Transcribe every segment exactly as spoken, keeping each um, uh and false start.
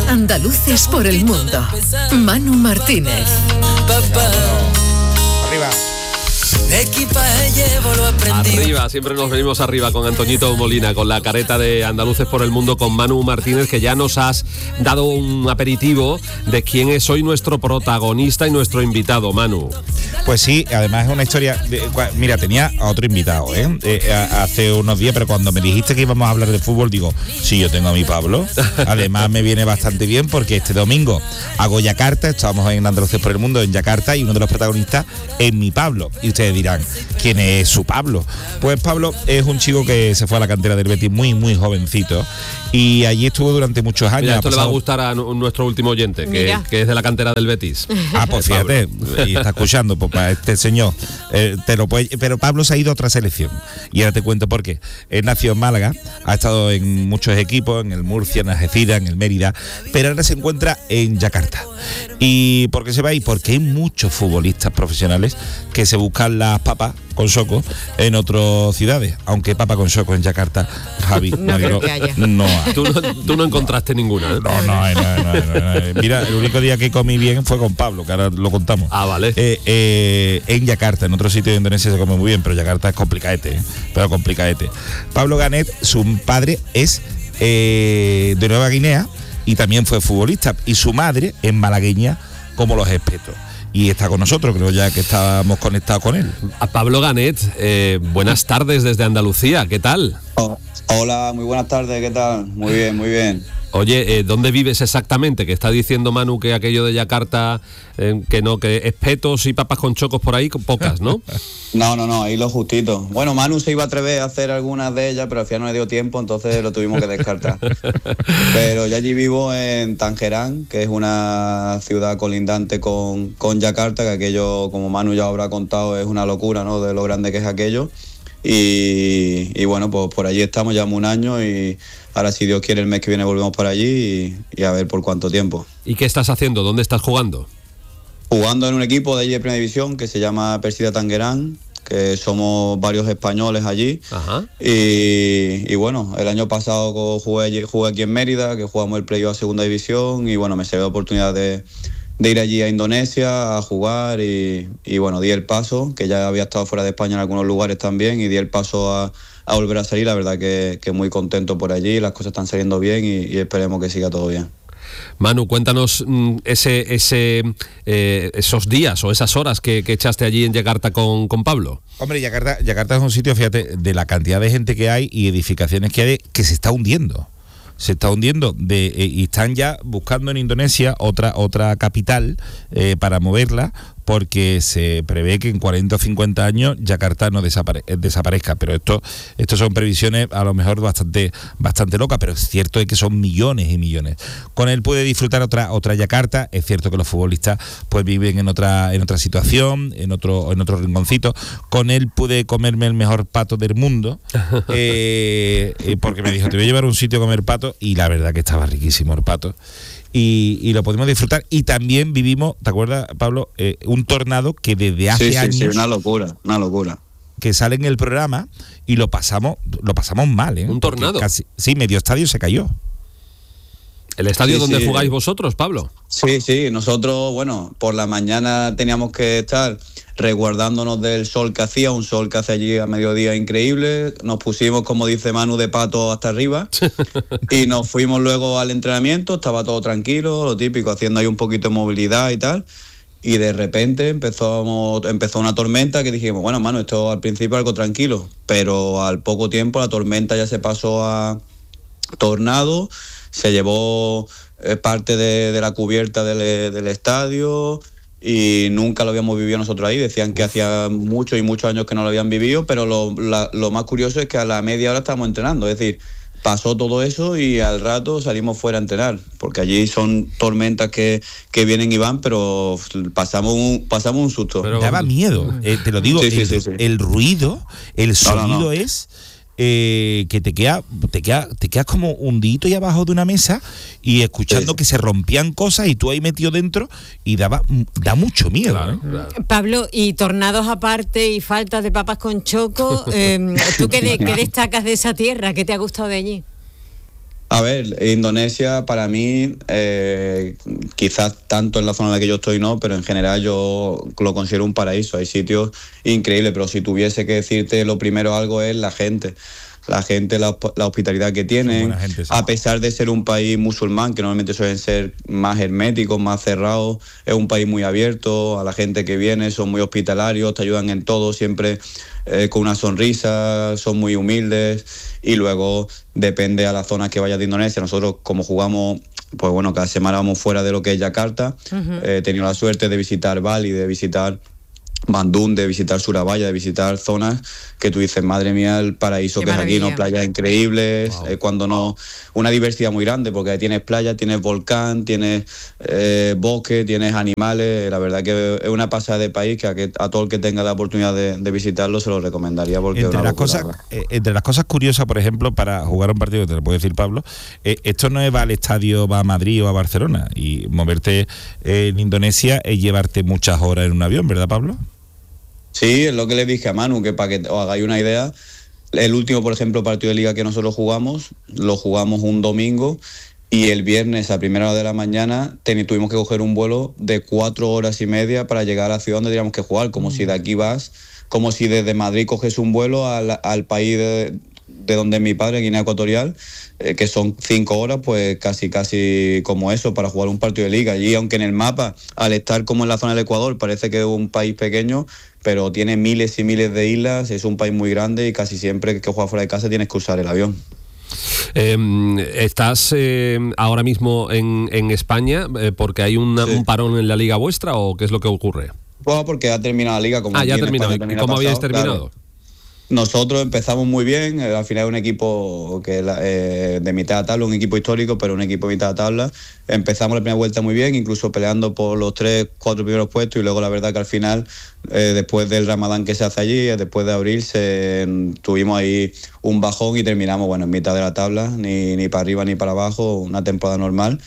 Andaluces por el mundo. Manu Martínez. Arriba. Equipaje llevo lo aprendido. Arriba, siempre nos venimos arriba con Antoñito Molina, con la careta de Andaluces por el mundo, con Manu Martínez, que ya nos has dado un aperitivo de quién es hoy nuestro protagonista y nuestro invitado, Manu. Pues sí, además es una historia de, mira, tenía a otro invitado ¿eh? Eh, hace unos días, pero cuando me dijiste que íbamos a hablar de fútbol, digo, sí, yo tengo a mi Pablo. Además me viene bastante bien porque este domingo hago Yakarta, estamos en Andaluces por el mundo en Yakarta, y uno de los protagonistas es mi Pablo. Y ustedes dirán, ¿quién es su Pablo? Pues Pablo es un chico que se fue a la cantera del Betis muy, muy jovencito, y allí estuvo durante muchos años. Mira, esto le va a gustar a nuestro último oyente, que, que es de la cantera del Betis. Ah, pues fíjate, y está escuchando, pues para este señor, eh, te lo puede, pero Pablo se ha ido a otra selección, y ahora te cuento por qué. Él nació en Málaga, ha estado en muchos equipos, en el Murcia, en Algeciras, en el Mérida, pero ahora se encuentra en Yakarta. ¿Y por qué se va ahí? Porque hay muchos futbolistas profesionales que se buscan las papas con soco en otras ciudades, aunque papa con soco en Yakarta, Javi, no, creo que haya. no hay. Tú no, tú no encontraste ninguna, ¿eh? No, no hay, no hay, no hay, no hay. Mira, el único día que comí bien fue con Pablo, que ahora lo contamos. Ah, vale. Eh, eh, en Yakarta, en otro sitio de Indonesia se come muy bien, pero Yakarta es complicadete, ¿eh? Pero complicadete. Pablo Ganet, su padre es eh, de Nueva Guinea y también fue futbolista, y su madre es malagueña como los espetos. Y está con nosotros, creo ya que estábamos conectados con él. A Pablo Ganet, eh, buenas tardes desde Andalucía, ¿qué tal? Oh, hola, muy buenas tardes, ¿qué tal? Muy bien, muy bien. Oye, eh, ¿dónde vives exactamente? Que está diciendo Manu que aquello de Yakarta, eh, que no, que espetos y papas con chocos por ahí, con pocas, ¿no? No, no, no, ahí lo justito. Bueno, Manu se iba a atrever a hacer algunas de ellas, pero al final no le dio tiempo, entonces lo tuvimos que descartar. Pero yo allí vivo en Tangerang, que es una ciudad colindante con, con Yakarta, que aquello, como Manu ya habrá contado, es una locura, ¿no?, de lo grande que es aquello. Y, y bueno, pues por allí estamos, llevamos un año, y ahora, si Dios quiere, el mes que viene volvemos por allí y, y a ver por cuánto tiempo. ¿Y qué estás haciendo? ¿Dónde estás jugando? Jugando en un equipo de allí de Primera División que se llama Persida Tangerang, que somos varios españoles allí. Ajá. Y, y bueno, el año pasado jugué, allí, jugué aquí en Mérida, que jugamos el playoff a Segunda División, y bueno, me salió la oportunidad de, de ir allí a Indonesia a jugar, y, y bueno, di el paso, que ya había estado fuera de España en algunos lugares también, y di el paso a, a volver a salir. La verdad que, que muy contento por allí, las cosas están saliendo bien, y, y esperemos que siga todo bien. Manu, cuéntanos mm, ese, ese, eh, esos días o esas horas que, que echaste allí en Yakarta con, con Pablo. Hombre, Yakarta, Yakarta es un sitio, fíjate, de la cantidad de gente que hay y edificaciones que hay, que se está hundiendo. Se está hundiendo de, eh, y están ya buscando en Indonesia otra otra capital eh, para moverla, porque se prevé que en cuarenta o cincuenta años Yakarta no desapare- desaparezca. Pero esto esto son previsiones a lo mejor bastante bastante locas, pero es cierto que son millones y millones. Con él puede disfrutar otra otra Yakarta. Es cierto que los futbolistas pues viven en otra en otra situación, en otro en otro rinconcito. Con él pude comerme el mejor pato del mundo, eh, eh, porque me dijo, te voy a llevar a un sitio a comer pato, y la verdad que estaba riquísimo el pato. Y, y lo pudimos disfrutar. Y también vivimos, ¿te acuerdas, Pablo? Eh, un tornado que desde hace sí, sí, años... Sí, una locura, una locura. Que sale en el programa, y lo pasamos lo pasamos mal, ¿eh? ¿Un tornado? Casi, sí, medio estadio se cayó. ¿El estadio Sí, donde sí. jugáis vosotros, Pablo? Sí, sí, nosotros, bueno, por la mañana teníamos que estar resguardándonos del sol que hacía, un sol que hace allí a mediodía increíble. Nos pusimos, como dice Manu, de pato hasta arriba y nos fuimos luego al entrenamiento, estaba todo tranquilo, lo típico, haciendo ahí un poquito de movilidad y tal. Y de repente empezó, empezó una tormenta que dijimos, bueno, Manu, esto al principio algo tranquilo, pero al poco tiempo la tormenta ya se pasó a tornado, se llevó eh, parte de, de la cubierta del, del estadio, y nunca lo habíamos vivido nosotros ahí. Decían que hacía muchos y muchos años que no lo habían vivido, pero lo, la, lo más curioso es que a la media hora estábamos entrenando, es decir, pasó todo eso y al rato salimos fuera a entrenar, porque allí son tormentas que, que vienen y van, pero pasamos un, pasamos un susto. Pero daba miedo, eh, te lo digo, sí, sí, el, sí, sí. el ruido, el sonido no, no, no. es... Eh, que te queda, te queda, te quedas como hundidito ahí abajo de una mesa y escuchando sí. que se rompían cosas y tú ahí metido dentro, y daba, da mucho miedo. Claro, ¿eh? claro. Pablo, y tornados aparte y faltas de papas con choco, eh, ¿tú qué, de, qué destacas de esa tierra? ¿Qué te ha gustado de allí? A ver, Indonesia para mí, eh, quizás tanto en la zona en la que yo estoy no, pero en general yo lo considero un paraíso. Hay sitios increíbles, pero si tuviese que decirte lo primero algo es la gente. La gente, la, la hospitalidad que tienen, gente, sí. A pesar de ser un país musulmán, que normalmente suelen ser más herméticos, más cerrados, es un país muy abierto, a la gente que viene son muy hospitalarios, te ayudan en todo, siempre eh, con una sonrisa, son muy humildes, y luego depende a las zonas que vayas de Indonesia. Nosotros, como jugamos, pues bueno, cada semana vamos fuera de lo que es Yakarta, uh-huh. eh, he tenido la suerte de visitar Bali, de visitar Bandung, de visitar Surabaya, de visitar zonas que tú dices, madre mía, el paraíso Qué que maravilla. Es aquí, ¿no? Playas increíbles, wow. eh, cuando no, una diversidad muy grande, porque tienes playa, tienes volcán, tienes eh, bosque, tienes animales. La verdad que es una pasada de país que a, que a todo el que tenga la oportunidad de, de visitarlo se lo recomendaría, porque entre las cosas eh, entre las cosas curiosas, por ejemplo, para jugar un partido, te lo puede decir Pablo, eh, esto no es va al estadio, va a Madrid o a Barcelona, y moverte en Indonesia es llevarte muchas horas en un avión, ¿verdad, Pablo? Sí, es lo que les dije a Manu, que para que os hagáis una idea, el último, por ejemplo, partido de liga que nosotros jugamos, lo jugamos un domingo, y el viernes a primera hora de la mañana ten, tuvimos que coger un vuelo de cuatro horas y media para llegar a la ciudad donde teníamos que jugar, como mm. si de aquí vas, como si desde Madrid coges un vuelo al, al país de, de donde es mi padre, Guinea Ecuatorial, eh, que son cinco horas, pues casi casi como eso, para jugar un partido de liga. Y aunque en el mapa, al estar como en la zona del Ecuador, parece que es un país pequeño, pero tiene miles y miles de islas, es un país muy grande y casi siempre que juegas fuera de casa tienes que usar el avión. Eh, ¿Estás eh, ahora mismo en, en España eh, porque hay una, sí. un parón en la liga vuestra, o qué es lo que ocurre? Pues porque ha terminado la liga. Como ah, ya ha terminado. ¿Y cómo habíais terminado? Claro. Nosotros empezamos muy bien, al final es un equipo que eh, de mitad de tabla, un equipo histórico, pero un equipo de mitad de tabla. Empezamos la primera vuelta muy bien, incluso peleando por los tres, cuatro primeros puestos, y luego la verdad que al final, eh, después del Ramadán que se hace allí, después de abril, se, tuvimos ahí un bajón y terminamos bueno en mitad de la tabla, ni, ni para arriba ni para abajo, una temporada normal.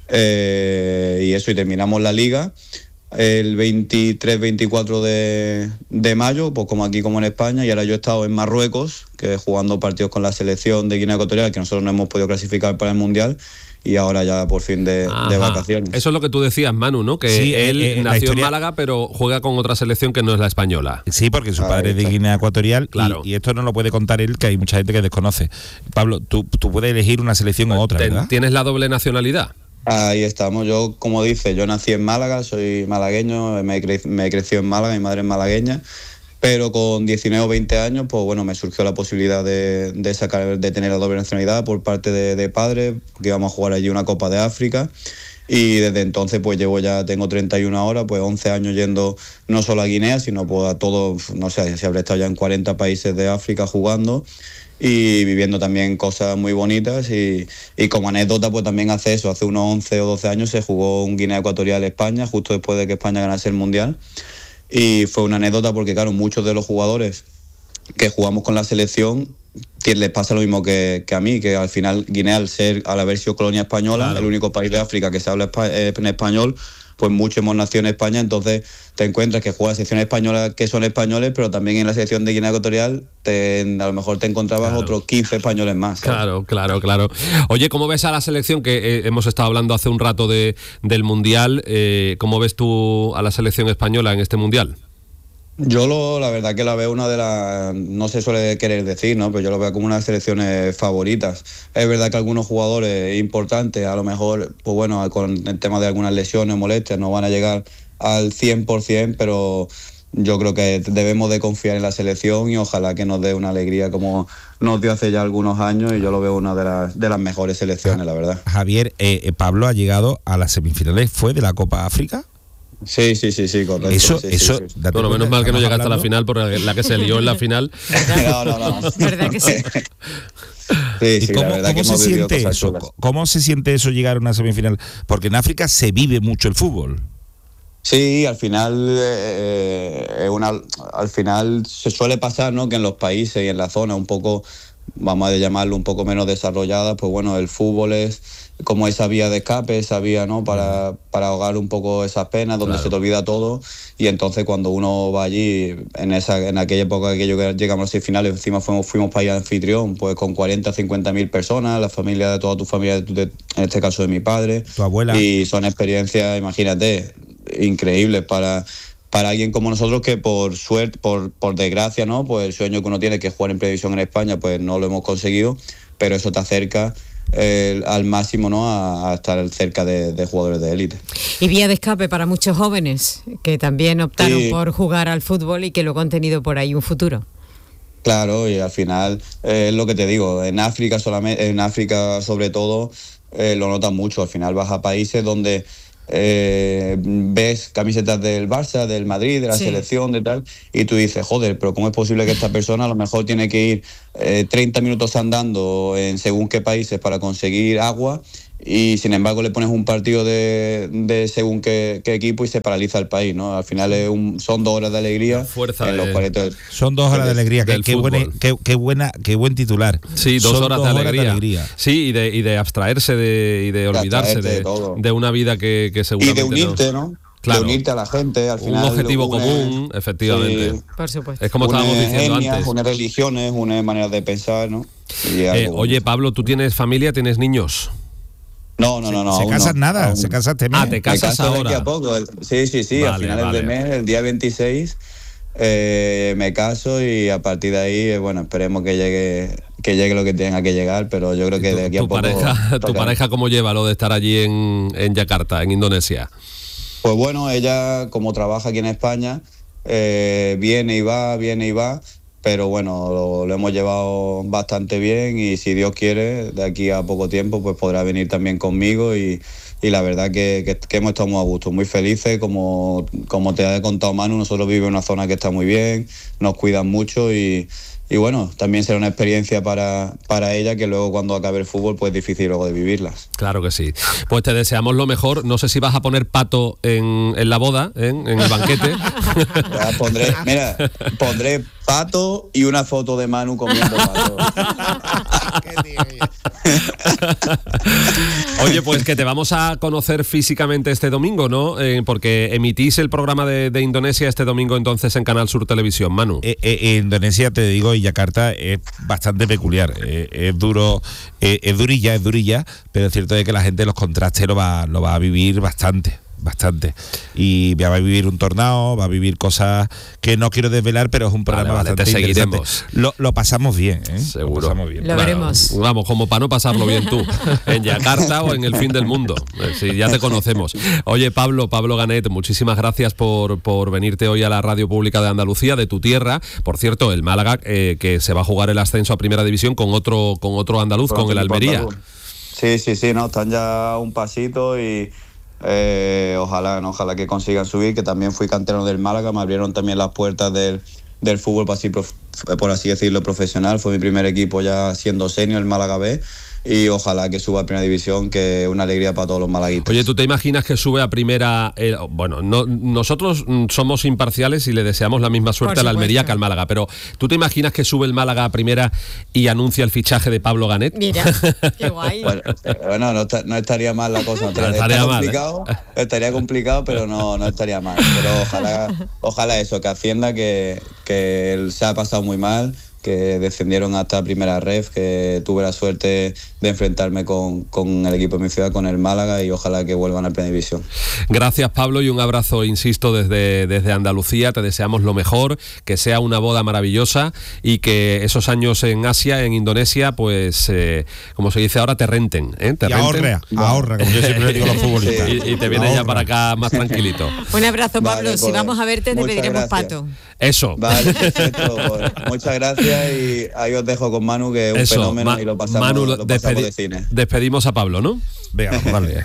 Eh, y eso, y terminamos la liga el veintitrés veinticuatro de, de mayo, pues como aquí como en España, y ahora yo he estado en Marruecos, que jugando partidos con la selección de Guinea Ecuatorial, que nosotros no hemos podido clasificar para el Mundial, y ahora ya por fin de, de vacaciones. Eso es lo que tú decías, Manu, ¿no? Que sí, él eh, nació historia... en Málaga, pero juega con otra selección que no es la española. Sí, porque su padre es de Guinea Ecuatorial, claro. y, y esto no lo puede contar él, que hay mucha gente que desconoce. Pablo, tú, tú puedes elegir una selección u otra, ¿verdad? ¿Tienes la doble nacionalidad? Ahí estamos. Yo, como dice, yo nací en Málaga, soy malagueño, me, cre- me he crecido en Málaga, mi madre es malagueña, pero con diecinueve o veinte años, pues bueno, me surgió la posibilidad de, de sacar, de tener la doble nacionalidad por parte de, de padres, porque íbamos a jugar allí una Copa de África, y desde entonces pues llevo ya, tengo treinta y una ahora, pues once años yendo no solo a Guinea, sino pues a todos, no sé, si habré estado ya en cuarenta países de África jugando, y viviendo también cosas muy bonitas, y, y como anécdota pues también hace eso, hace unos once o doce años se jugó un Guinea Ecuatorial España, justo después de que España ganase el Mundial, y fue una anécdota porque claro, muchos de los jugadores que jugamos con la selección les pasa lo mismo que, que a mí, que al final Guinea, al ser, al haber sido colonia española, claro. el único país de África que se habla en español, pues muchos hemos nacido en España, entonces te encuentras que juegas selecciones españolas que son españoles, pero también en la selección de Guinea Ecuatorial te, a lo mejor te encontrabas claro. otros quince españoles más. ¿sabes? Claro, claro, claro. Oye, ¿cómo ves a la selección? Que eh, hemos estado hablando hace un rato de, del Mundial, eh, ¿cómo ves tú a la selección española en este Mundial? Yo lo, la verdad que la veo una de las, no se suele querer decir, ¿no? Pero yo lo veo como una de las selecciones favoritas. Es verdad que algunos jugadores importantes, a lo mejor, pues bueno, con el tema de algunas lesiones o molestias, no van a llegar al cien por ciento, pero yo creo que debemos de confiar en la selección y ojalá que nos dé una alegría como nos dio hace ya algunos años, y yo lo veo una de las, de las mejores selecciones, la verdad. Javier, eh, Pablo ha llegado a las semifinales, ¿fue de la Copa África? Sí, sí, sí, sí, correcto. Eso, sí, eso. Sí, sí. Bueno, menos mal que no llegaste a la final, por la que se lió en la final. No, no, no. ¿Verdad que sí? Sí, ¿Y sí, cómo, la verdad cómo que se hemos vivido siente cosas eso? chulas. ¿Cómo se siente eso llegar a una semifinal? Porque en África se vive mucho el fútbol. Sí, al final eh, es una, al final se suele pasar, ¿no? Que en los países y en la zona un poco vamos a llamarlo un poco menos desarrolladas, pues bueno, el fútbol es como esa vía de escape, esa vía, ¿no? Para, para ahogar un poco esas penas, donde claro. se te olvida todo, y entonces cuando uno va allí, en esa en aquella época que llegamos a las seis finales, encima fuimos, fuimos país anfitrión, pues con cuarenta, cincuenta mil personas, la familia de toda tu familia, de, en este caso de mi padre, tu abuela, y son experiencias, imagínate, increíbles para... para alguien como nosotros que por suerte, por, por desgracia, ¿no? Pues el sueño que uno tiene, que es jugar en Primera División en España, pues no lo hemos conseguido, pero eso te acerca eh, al máximo, ¿no? A, a estar cerca de, de jugadores de élite. Y vía de escape para muchos jóvenes que también optaron sí. por jugar al fútbol y que luego han tenido por ahí un futuro. Claro, y al final eh, es lo que te digo, en África solamente, en África sobre todo eh, lo notas mucho. Al final vas a países donde Eh, ves camisetas del Barça, del Madrid, de la sí. selección, de tal, y tú dices, joder, pero ¿cómo es posible que esta persona a lo mejor tiene que ir eh, treinta minutos andando en según qué países para conseguir agua, y sin embargo le pones un partido de, de según qué, qué equipo y se paraliza el país, ¿no? Al final es un, son dos horas de alegría. Fuerza en los de, cuarenta, son dos horas de alegría, qué, qué, buena, qué, qué buena, qué buen titular. Sí, dos, horas, dos de, horas alegría. de alegría. Sí, y de, y de abstraerse de, y de, de olvidarse de, de, de una vida que, que seguramente y de unirte, no. ¿no? Claro. De unirte a la gente, al final. Un objetivo une, común, efectivamente. Sí, por supuesto. Es como une estábamos diciendo etnias, antes. Une religiones, une maneras de pensar, ¿no? Y eh, oye, Pablo, ¿tú tienes familia, tienes niños? No, no, no, no. ¿Se casan no, nada? aún. ¿Se casa este mes? Ah, te casas me ahora. De aquí a poco. Sí, sí, sí. Vale, a finales vale. de mes, el día veintiséis, eh, me caso y a partir de ahí, eh, bueno, esperemos que llegue que llegue lo que tenga que llegar, pero yo creo que de aquí a tu poco... Pareja, ¿Tu pareja cómo lleva lo de estar allí en, en Yakarta, en Indonesia? Pues bueno, ella, como trabaja aquí en España, eh, viene y va, viene y va, pero bueno, lo, lo hemos llevado bastante bien, y si Dios quiere, de aquí a poco tiempo, pues podrá venir también conmigo, y, y la verdad que, que, que hemos estado muy a gusto, muy felices. Como, como te he contado, Manu, nosotros vivimos en una zona que está muy bien, nos cuidan mucho, y, y bueno, también será una experiencia para, para ella, que luego cuando acabe el fútbol, pues es difícil luego de vivirlas. Claro que sí. Pues te deseamos lo mejor. No sé si vas a poner pato en, en la boda, ¿eh? En el banquete. Ya, pondré, mira, pondré pato y una foto de Manu comiendo pato. Oye, pues que te vamos a conocer físicamente este domingo, ¿no? Eh, porque emitís el programa de, de Indonesia este domingo entonces en Canal Sur Televisión, Manu. Eh, eh, Indonesia, te digo, y Yakarta es bastante peculiar. Eh, es duro, eh, es durilla, es durilla, pero es cierto de que la gente los contrastes lo va, lo va a vivir bastante. Bastante. Y va a vivir un tornado, va a vivir cosas que no quiero desvelar, pero es un programa vale, vale, bastante te interesante. seguiremos. Lo, lo pasamos bien, ¿eh? Seguro. Lo pasamos bien. Lo Bueno, veremos. Vamos, como para no pasarlo bien tú, en Yakarta o en el fin del mundo. Sí, ya te conocemos. Oye, Pablo, Pablo Ganet, muchísimas gracias por, por venirte hoy a la Radio Pública de Andalucía, de tu tierra. Por cierto, el Málaga, eh, que se va a jugar el ascenso a Primera División con otro, con otro andaluz, con el Almería. Sí, sí, sí, no, están ya a un pasito y... Eh, ojalá, ¿no? Ojalá que consigan subir, que también fui canterano del Málaga, me abrieron también las puertas del, del fútbol, por así, por así decirlo, profesional. Fue mi primer equipo ya siendo senior, el Málaga B, y ojalá que suba a Primera División, que es una alegría para todos los malaguistas. Oye, ¿tú te imaginas que sube a Primera? Eh, bueno, no, nosotros somos imparciales y le deseamos la misma suerte a la Almería que al Málaga, pero ¿tú te imaginas que sube el Málaga a Primera y anuncia el fichaje de Pablo Ganet? Mira, qué guay. Bueno, bueno no, no estaría mal la cosa. No estaría está mal, complicado, ¿eh? Estaría complicado, pero no, no estaría mal. Pero ojalá, ojalá eso, que ascienda, que, que él se ha pasado muy mal, que descendieron hasta Primera Ref, que tuve la suerte de enfrentarme con, con el equipo de mi ciudad, con el Málaga, y ojalá que vuelvan a Primera División. Gracias, Pablo, y un abrazo, insisto, desde, desde Andalucía. Te deseamos lo mejor, que sea una boda maravillosa y que esos años en Asia, en Indonesia, pues, eh, como se dice ahora, te renten. ¿eh? Te y ahorra, ahorra, como yo siempre le digo a los futbolistas. Y, y te vienes ya para acá más tranquilito. Un abrazo, Pablo. Vale, pues, si vamos a verte, te pediremos gracias. pato. Eso. Vale, perfecto. Pues, muchas gracias, y ahí os dejo con Manu, que es un Eso, fenómeno, Ma- y lo pasamos, Manu, lo pasamos despedi- de cine. despedimos a Pablo, ¿no? Venga, vamos a darle.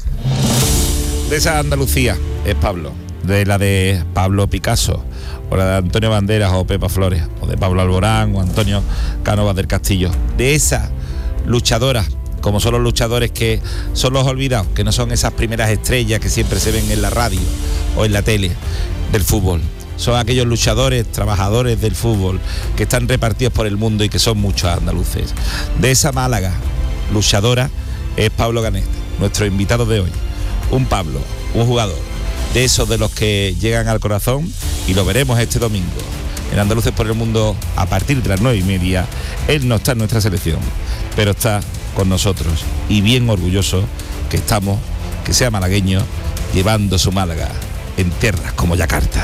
De esa Andalucía es Pablo, de la de Pablo Picasso, o la de Antonio Banderas o Pepa Flores, o de Pablo Alborán o Antonio Cánovas del Castillo. De esa luchadora, como son los luchadores que son los olvidados, que no son esas primeras estrellas que siempre se ven en la radio o en la tele del fútbol. son aquellos luchadores, trabajadores del fútbol que están repartidos por el mundo y que son muchos andaluces. De esa Málaga luchadora es Pablo Ganet, nuestro invitado de hoy. Un Pablo, un jugador, de esos de los que llegan al corazón, y lo veremos este domingo en Andaluces por el Mundo a partir de las nueve y media. Él no está en nuestra selección, pero está con nosotros, y bien orgulloso que estamos, que sea malagueño, llevando su Málaga en tierras como Yakarta.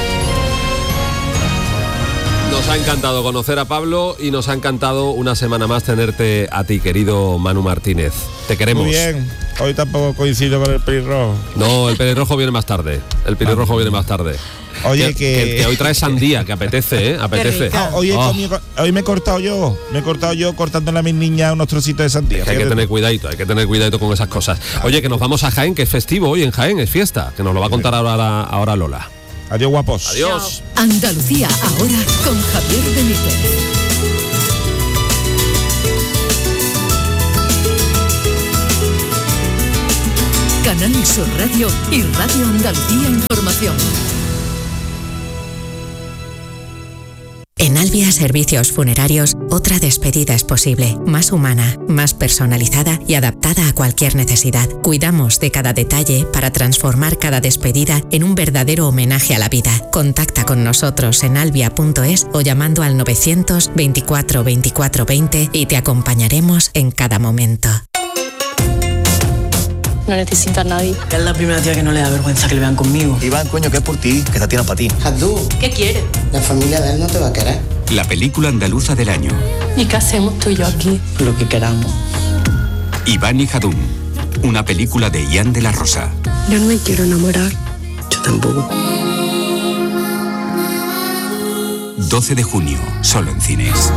Nos ha encantado conocer a Pablo y nos ha encantado una semana más tenerte a ti, querido Manu Martínez. Te queremos. Muy bien, hoy tampoco coincido con el pelirrojo. No, el pelirrojo viene más tarde. El pelirrojo viene más tarde. Oye, que, que... que, que hoy trae sandía, que apetece, ¿eh? Apetece. Ah, hoy, he Oh. comido, hoy me he cortado yo, me he cortado yo cortándole a mis niñas unos trocitos de sandía. Es que hay que tener cuidadito, hay que tener cuidadito con esas cosas. Oye, que nos vamos a Jaén, que es festivo hoy en Jaén, es fiesta, que nos lo va a contar ahora, ahora Lola. Adiós, guapos. Adiós. Andalucía ahora con Javier Benítez. Canal Sur Radio y Radio Andalucía Información. En Albia Servicios Funerarios, otra despedida es posible, más humana, más personalizada y adaptada a cualquier necesidad. Cuidamos de cada detalle para transformar cada despedida en un verdadero homenaje a la vida. Contacta con nosotros en albia punto es o llamando al novecientos veinticuatro veinticuatro veinte y te acompañaremos en cada momento. No necesito a nadie. Es la primera tía que no le da vergüenza que le vean conmigo. Iván, coño, que es por ti, que esta tía no es para ti. Jadú, ¿qué quieres? La familia de él no te va a querer. La película andaluza del año. ¿Y qué hacemos tú y yo aquí? Lo que queramos. Iván y Jadún, una película de Ian de la Rosa. Yo no me quiero enamorar. Yo tampoco. doce de junio, solo en cines.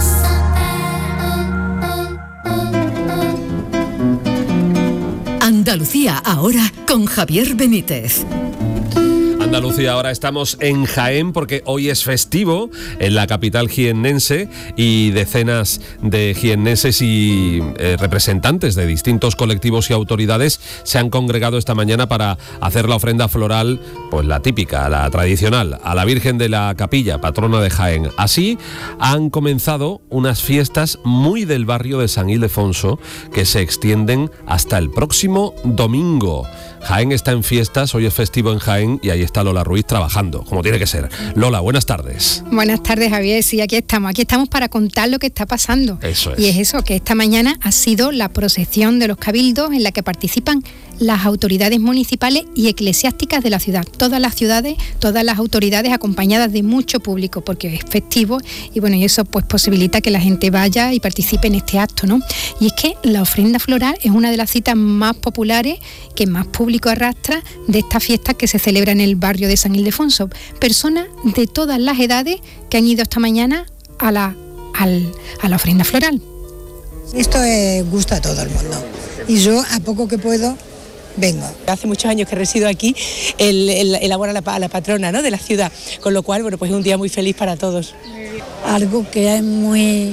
Andalucía ahora con Javier Benítez. Andalucía, ahora estamos en Jaén porque hoy es festivo en la capital jiennense y decenas de jiennenses y eh, representantes de distintos colectivos y autoridades se han congregado esta mañana para hacer la ofrenda floral, pues la típica, la tradicional, a la Virgen de la Capilla, patrona de Jaén. Así han comenzado unas fiestas muy del barrio de San Ildefonso que se extienden hasta el próximo domingo. Jaén está en fiestas, hoy es festivo en Jaén y ahí está Lola Ruiz trabajando, como tiene que ser. Lola, buenas tardes. Buenas tardes, Javier. Sí, aquí estamos. Aquí estamos para contar lo que está pasando. Eso es. Y es eso, que esta mañana ha sido la procesión de los cabildos en la que participan las autoridades municipales y eclesiásticas de la ciudad. Todas las ciudades, todas las autoridades acompañadas de mucho público, porque es festivo y bueno, y eso pues posibilita que la gente vaya y participe en este acto, ¿no? Y es que la ofrenda floral es una de las citas más populares, que más público arrastra de estas fiestas que se celebran en el barrio de San Ildefonso. Personas de todas las edades que han ido esta mañana a la, al, a la ofrenda floral. Esto eh, gusta a todo el mundo y yo a poco que puedo vengo. Hace muchos años que resido aquí, el, el, elabora la, la patrona, ¿no?, de la ciudad, con lo cual, bueno, pues es un día muy feliz para todos. Algo que es muy,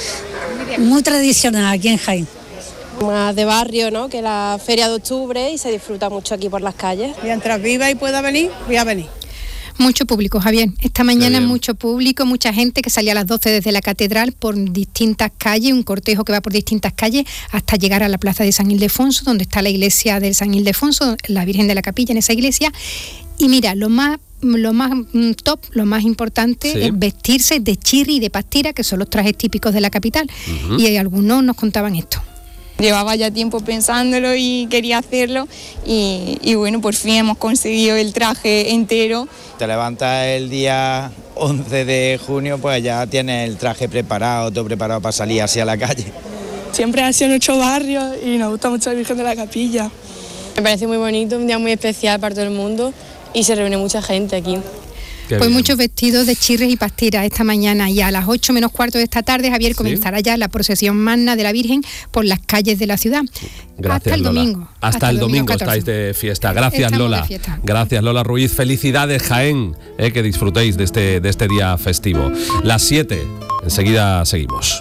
muy tradicional aquí en Jaén. Más de barrio, ¿no?, que la feria de octubre, y se disfruta mucho aquí por las calles. Mientras viva y pueda venir, voy a venir. Mucho público, Javier. Esta mañana mucho público, mucha gente que salía a las doce desde la catedral por distintas calles, un cortejo que va por distintas calles hasta llegar a la plaza de San Ildefonso, donde está la iglesia de San Ildefonso, la Virgen de la Capilla en esa iglesia. Y mira, lo más lo más top, lo más importante sí. es vestirse de chirri y de pastira, que son los trajes típicos de la capital. Uh-huh. Y algunos nos contaban esto. Llevaba ya tiempo pensándolo y quería hacerlo y, y bueno, por fin hemos conseguido el traje entero. Te levantas el día once de junio, pues ya tienes el traje preparado, todo preparado para salir así a la calle. Siempre ha sido nuestro barrio y nos gusta mucho la Virgen de la Capilla. Me parece muy bonito, un día muy especial para todo el mundo y se reúne mucha gente aquí. Qué pues bien. Muchos vestidos de chirres y pastiras esta mañana, y a las ocho menos cuarto de esta tarde, Javier, ¿sí?, comenzará ya la procesión magna de la Virgen por las calles de la ciudad. Gracias, hasta el Lola. domingo. Hasta, hasta el domingo, domingo estáis de fiesta. Gracias, Estamos Lola. Fiesta. Gracias, Lola Ruiz. Felicidades, Jaén, eh, que disfrutéis de este, de este día festivo. Las siete, enseguida seguimos.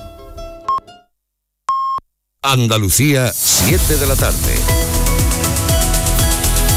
Andalucía, siete de la tarde.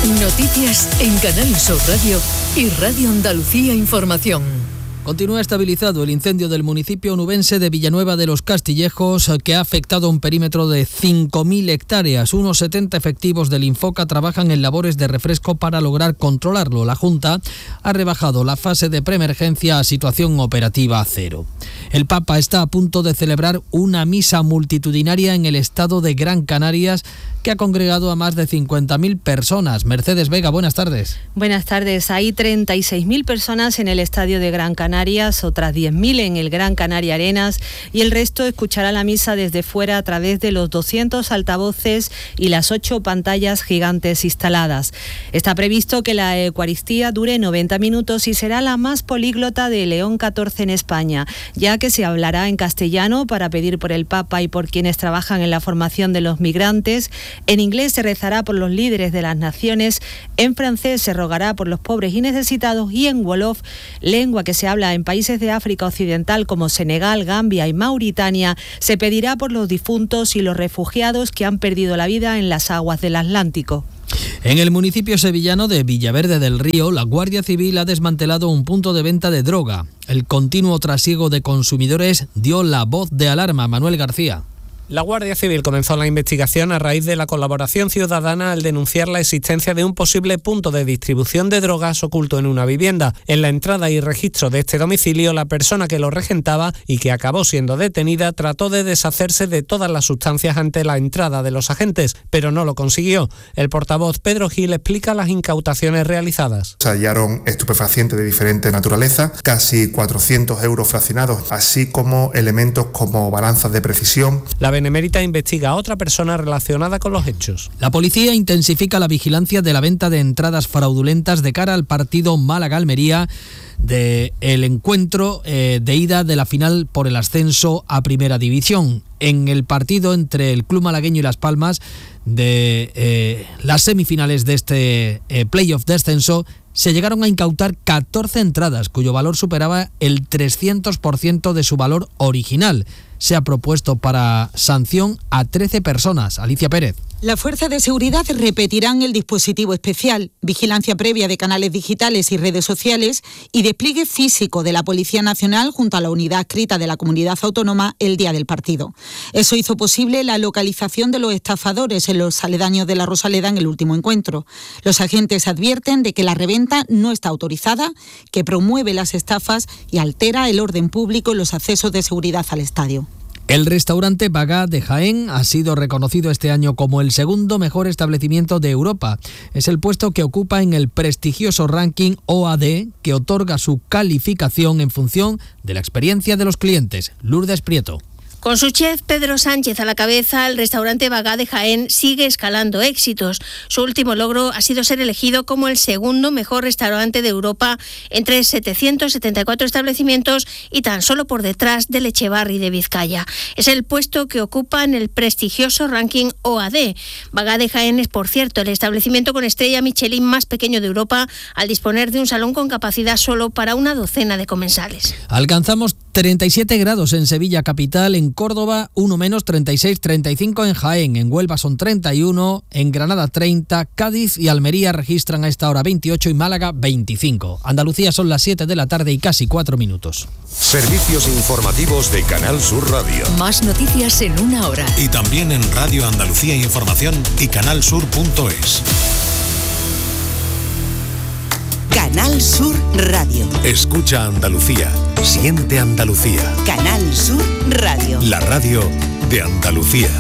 Noticias en Canal Sur Radio y Radio Andalucía Información. Continúa estabilizado el incendio del municipio onubense de Villanueva de los Castillejos, que ha afectado un perímetro de cinco mil hectáreas. Unos setenta efectivos del Infoca trabajan en labores de refresco para lograr controlarlo. La Junta ha rebajado la fase de preemergencia a situación operativa cero. El Papa está a punto de celebrar una misa multitudinaria en el estado de Gran Canarias, que ha congregado a más de cincuenta mil personas. Mercedes Vega, buenas tardes. Buenas tardes. Hay treinta y seis mil personas en el estadio de Gran Canarias, otras diez mil en el Gran Canaria Arenas, y el resto escuchará la misa desde fuera a través de los doscientos altavoces y las ocho pantallas gigantes instaladas. Está previsto que la Eucaristía dure noventa minutos y será la más políglota de León catorce en España, ya que se hablará en castellano para pedir por el Papa y por quienes trabajan en la formación de los migrantes. En inglés se rezará por los líderes de las naciones, en francés se rogará por los pobres y necesitados, y en wolof, lengua que se habla en países de África Occidental como Senegal, Gambia y Mauritania, se pedirá por los difuntos y los refugiados que han perdido la vida en las aguas del Atlántico. En el municipio sevillano de Villaverde del Río, la Guardia Civil ha desmantelado un punto de venta de droga. El continuo trasiego de consumidores dio la voz de alarma. Manuel García. La Guardia Civil comenzó la investigación a raíz de la colaboración ciudadana al denunciar la existencia de un posible punto de distribución de drogas oculto en una vivienda. En la entrada y registro de este domicilio, la persona que lo regentaba y que acabó siendo detenida trató de deshacerse de todas las sustancias ante la entrada de los agentes, pero no lo consiguió. El portavoz Pedro Gil explica las incautaciones realizadas. Se hallaron estupefacientes de diferente naturaleza, casi cuatrocientos euros fraccionados, así como elementos como balanzas de precisión. La Benemérita investiga a otra persona relacionada con los hechos. La policía intensifica la vigilancia de la venta de entradas fraudulentas de cara al partido Málaga-Almería del encuentro eh, de ida de la final por el ascenso a Primera División. En el partido entre el club malagueño y Las Palmas de eh, las semifinales de este eh, playoff de ascenso, se llegaron a incautar catorce entradas, cuyo valor superaba el trescientos por ciento de su valor original. Se ha propuesto para sanción a trece personas. Alicia Pérez. Las fuerzas de seguridad repetirán el dispositivo especial, vigilancia previa de canales digitales y redes sociales y despliegue físico de la Policía Nacional junto a la unidad adscrita de la comunidad autónoma el día del partido. Eso hizo posible la localización de los estafadores en los aledaños de la Rosaleda en el último encuentro. Los agentes advierten de que la reventa no está autorizada, que promueve las estafas y altera el orden público en los accesos de seguridad al estadio. El restaurante Bagá de Jaén ha sido reconocido este año como el segundo mejor establecimiento de Europa. Es el puesto que ocupa en el prestigioso ranking O A D, que otorga su calificación en función de la experiencia de los clientes. Lourdes Prieto. Con su chef Pedro Sánchez a la cabeza, el restaurante Bagá de Jaén sigue escalando éxitos. Su último logro ha sido ser elegido como el segundo mejor restaurante de Europa entre setecientos setenta y cuatro establecimientos y tan solo por detrás del Echevarri de Vizcaya. Es el puesto que ocupa en el prestigioso ranking O A D. Bagá de Jaén es, por cierto, el establecimiento con estrella Michelin más pequeño de Europa, al disponer de un salón con capacidad solo para una docena de comensales. Alcanzamos treinta y siete grados en Sevilla capital, en Córdoba uno menos, treinta y seis, treinta y cinco en Jaén, en Huelva son treinta y uno, en Granada treinta, Cádiz y Almería registran a esta hora veintiocho y Málaga veinticinco. Andalucía son las siete de la tarde y casi cuatro minutos. Servicios informativos de Canal Sur Radio. Más noticias en una hora. Y también en Radio Andalucía Información y canalsur punto es. Canal Sur Radio. Escucha Andalucía. Siente Andalucía. Canal Sur Radio. La radio de Andalucía.